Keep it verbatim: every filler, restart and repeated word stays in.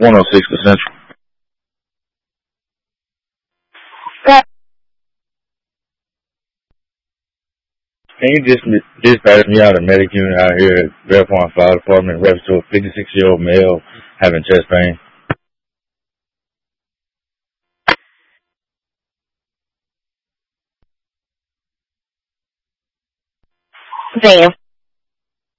one oh six to Central. Can you just dispatch me out of medic unit out here at Bell Point Fire Department, reference to a fifty-six-year-old male having chest pain? Damn.